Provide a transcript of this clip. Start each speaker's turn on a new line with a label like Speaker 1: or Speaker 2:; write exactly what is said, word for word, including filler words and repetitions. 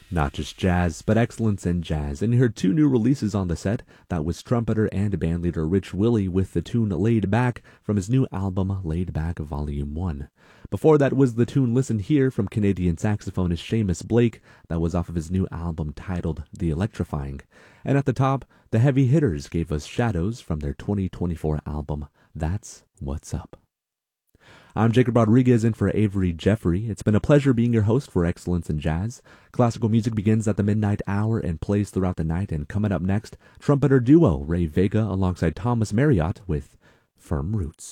Speaker 1: Not just jazz, but excellence in jazz. And you heard two new releases on the set. That was trumpeter and bandleader Rich Willie with the tune Laid Back from his new album Laid Back Volume one. Before that was the tune Listen Here from Canadian saxophonist Seamus Blake. That was off of his new album titled The Electrifying. And at the top, the Heavy Hitters gave us Shadows from their twenty twenty-four album That's What's Up. I'm Jacob Rodriguez in for Avery Jeffrey. It's been a pleasure being your host for Excellence in Jazz. Classical music begins at the midnight hour and plays throughout the night. And coming up next, trumpeter duo Ray Vega alongside Thomas Marriott with Firm Roots.